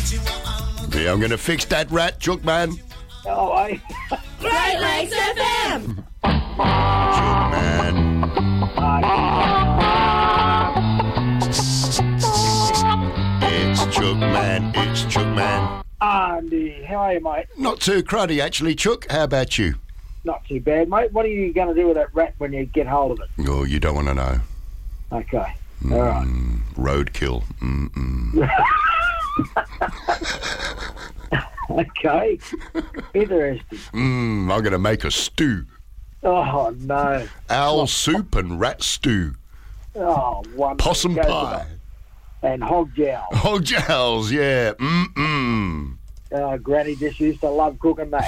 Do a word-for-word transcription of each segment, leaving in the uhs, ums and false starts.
Yeah, I'm going to fix that rat, Chook man. Oh, I... Great Lakes F M! Chook man. It's Chook man, it's Chook man. Andy, how are you, mate? Not too cruddy, actually, Chook. How about you? Not too bad, mate. What are you going to do with that rat when you get hold of it? Oh, you don't want to know. Okay. Mm, All right. Roadkill. Mm-mm. Okay. Interesting. Mm, I'm going to make a stew. Oh, no. Owl soup and rat stew. Oh, wonderful. Possum Go to pie. that. And hog jowl. Hog jowls, yeah. Mm-mm. Uh, Granny just used to love cooking that.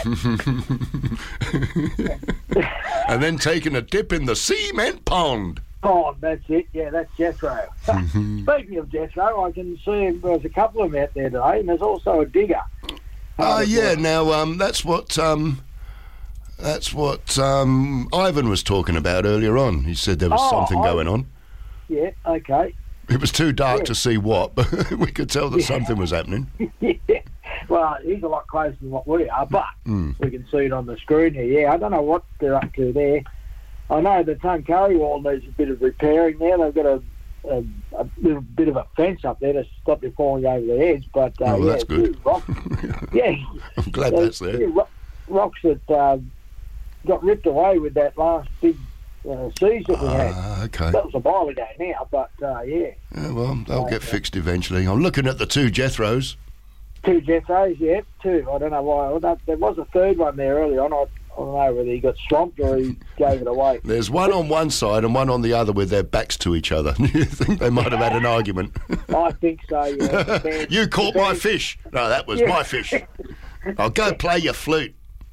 And then taking a dip in the cement pond. Oh, that's it. Yeah, that's Jethro. Speaking of Jethro, I can see there's a couple of them out there today, and there's also a digger. Oh, uh, yeah. well. Now, um, that's what um, that's what um, Ivan was talking about earlier on. He said there was Oh, something I- going on. Yeah, okay. It was too dark Yeah. to see what, but we could tell that Yeah. something was happening. Yeah. Well, he's a lot closer than what we are, but Mm. we can see it on the screen here. Yeah, I don't know what they're up to there. I know the Tuncurry wall needs a bit of repairing there. They've got a, a, a little bit of a fence up there to stop you falling over the edge, but uh, Oh, yeah, that's good. Rock, yeah, I'm glad there's that's there. few ro- rocks that uh, got ripped away with that last big uh, siege that we had. Ah, okay. That was a while ago now, but uh, yeah. Yeah, well, they'll Right, get yeah. fixed eventually. I'm looking at the two Jethros. Two Jethros, yeah, two. I don't know why. Well, that, there was a third one there early on. I, I don't know whether he got swamped or he gave it away. There's one on one side and one on the other with their backs to each other. You think they might have had an argument? I think so, yeah. The band- You caught the my band- fish. No, that was Yeah. my fish. I'll go play your flute.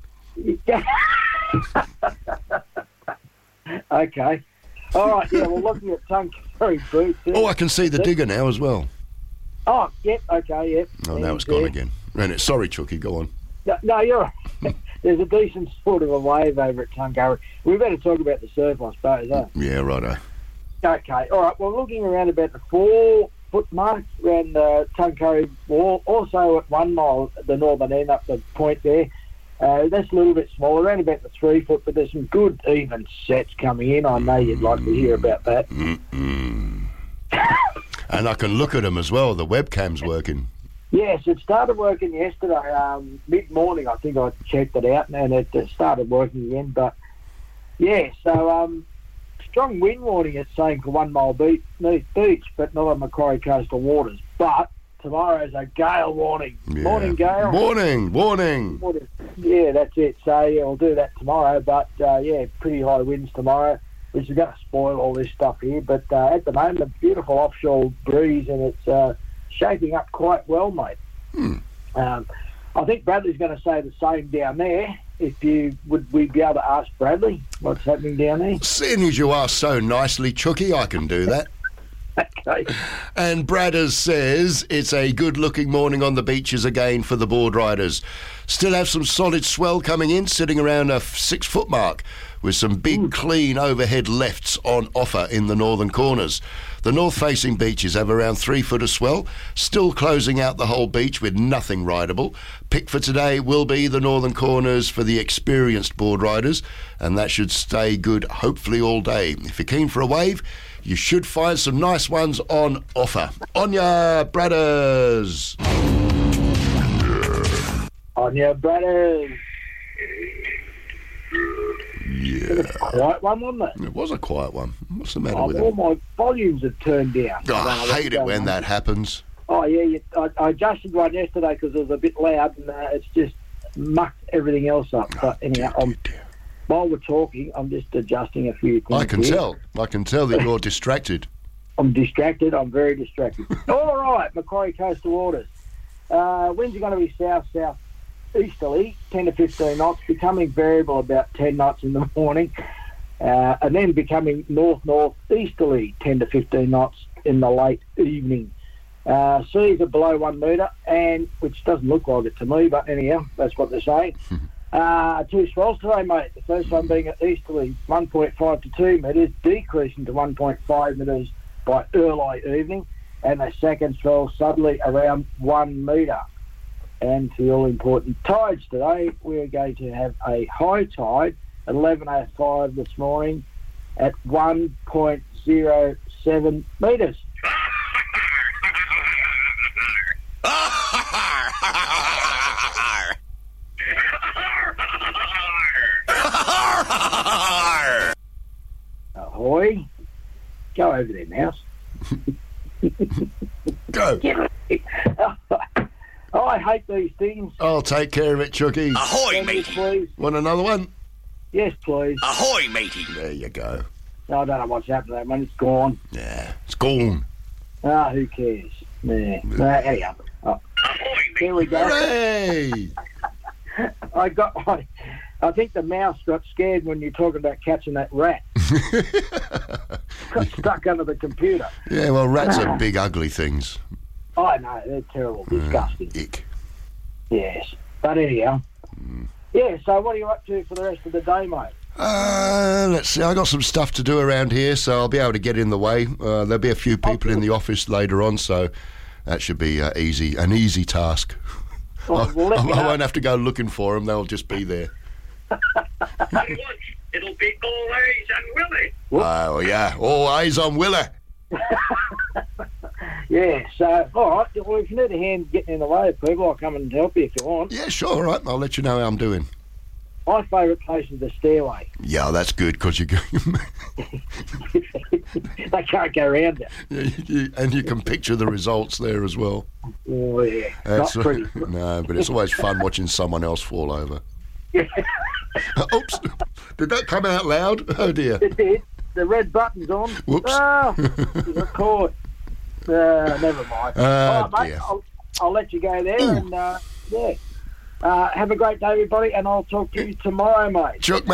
Okay. All right, yeah, well, looking at Tuncurry boots. yeah. Oh, I can see the digger now as well. Oh, yep, okay, yep. Oh, now it's He's gone there. again. And it's, sorry, Chooky, go on. No, no, you're right. There's a decent sort of a wave over at Tuncurry. We better talk about the surf, I suppose, eh? Yeah, righto. Okay, all right. Well, looking around about the four foot mark around the Tuncurry wall, also at one mile at the northern end up the point there. Uh, that's a little bit smaller, around about the three foot, but there's some good even sets coming in. I know you'd like to hear about that. Mm-mm. And I can look at them as well. The webcam's working. Yes, it started working yesterday, um, mid-morning. I think I checked it out, and it uh, started working again. But yeah, so um, strong wind warning. It's saying for one mile beach, beach, but not on Macquarie coastal waters. But tomorrow's a gale warning. Yeah. Morning gale. Warning, warning. Morning. Yeah, that's it. So yeah, we'll do that tomorrow. But uh, yeah, pretty high winds tomorrow, which is going to spoil all this stuff here. But uh, at the moment, a beautiful offshore breeze, and it's uh, shaping up quite well, mate. Hmm. Um, I think Bradley's going to say the same down there. If you would, we be able to ask Bradley what's happening down there? Seeing as you are so nicely, Chooky, I can do that. Okay. And Bradders says it's a good-looking morning on the beaches again for the board riders. Still have some solid swell coming in, sitting around a six-foot mark, with some big, clean overhead lefts on offer in the northern corners. The north-facing beaches have around three foot of swell, still closing out the whole beach with nothing rideable. Pick for today will be the northern corners for the experienced board riders, and that should stay good hopefully all day. If you're keen for a wave, you should find some nice ones on offer. On ya, Bradders! On your brothers. Yeah. Quiet one, wasn't it? It was a quiet one. What's the matter Oh, with all it? my volumes have turned down. Oh, don't know I what's hate it going when on. that happens. Oh, yeah, you, I, I adjusted one yesterday because it was a bit loud, and uh, it's just mucked everything else up. But anyhow, Dear, I'm, dear, dear. while we're talking, I'm just adjusting a few things. I can here. tell. I can tell that you're distracted. I'm distracted. I'm very distracted. All right, Macquarie coastal waters. Uh, winds are going to be south-south easterly, ten to fifteen knots, becoming variable about ten knots in the morning, uh, and then becoming north-north easterly, ten to fifteen knots in the late evening. Uh, seas are below one metre, and which doesn't look like it to me, but anyhow, that's what they're saying. Uh, two swells today, mate. The first one being at easterly, one point five to two metres, decreasing to one point five metres by early evening. and the seconds fell suddenly around one metre. And for the all-important tides today, we're going to have a high tide at eleven oh five this morning at one point oh seven metres. Ahoy. Go over there, Mouse. Go. Oh, I hate these things. I'll take care of it, Chucky. Ahoy, Send matey. us, please. Want another one? Yes, please. Ahoy, matey. There you go. No, I don't know what's happened to that one. It's gone. Yeah, it's gone. Ah, who cares? Yeah. No, anyhow. Oh, Ahoy, matey. here we go. Hooray! I got. I, I think the mouse got scared when you're talking about catching that rat. Got stuck under the computer. Yeah, well, rats are big, ugly things. I know, they're terrible, disgusting. Uh, ick. Yes. But anyhow. Yeah, so what are you up to for the rest of the day, mate? Uh, let's see. I got some stuff to do around here, so I'll be able to get in the way. Uh, there'll be a few people in the office later on, so that should be uh, easy, an easy task. Well, I, well, let I, me I know. won't have to go looking for them; they'll just be there. And watch, it'll be always and Willie. Oh yeah, all eyes on Willa. Yeah, so, all right. Well, if you need a hand getting in the way of people, I'll come and help you if you want. Yeah, sure. All right, I'll let you know how I'm doing. My favourite place is the stairway. Yeah, that's good because you, go, They can't go around it. you, you and you can picture the results there as well. Oh, yeah. That's Not pretty. no, but it's always fun watching someone else fall over. Oops! Did that come out loud? Oh dear. It did. The red button's on. Whoops. Oh, you got caught. Uh, never mind. Oh, all right, mate. dear. I'll, I'll let you go there, Ooh. and uh, yeah. Uh, have a great day, everybody, and I'll talk to you tomorrow, mate. Chuck,